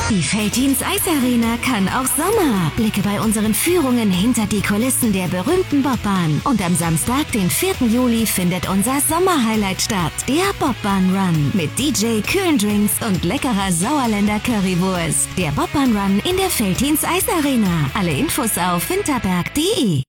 Die Veltins Eisarena kann auch Sommer. Blicke bei unseren Führungen hinter die Kulissen der berühmten Bobbahn. Und am Samstag, den 4. Juli, findet unser Sommerhighlight statt. Der Bobbahn Run. Mit DJ, kühlen Drinks und leckerer Sauerländer Currywurst. Der Bobbahn Run in der Veltins Eisarena. Alle Infos auf winterberg.de.